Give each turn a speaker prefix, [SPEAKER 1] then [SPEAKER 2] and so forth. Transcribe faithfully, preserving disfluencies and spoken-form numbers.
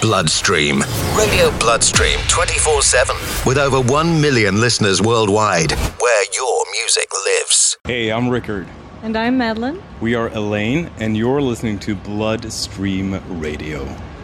[SPEAKER 1] Bloodstream. Radio Bloodstream twenty-four seven. With over one million listeners worldwide, where your music lives.
[SPEAKER 2] Hey, I'm Rickard.
[SPEAKER 3] And I'm Madeline.
[SPEAKER 2] We are Elaine, and you're listening to Bloodstream Radio.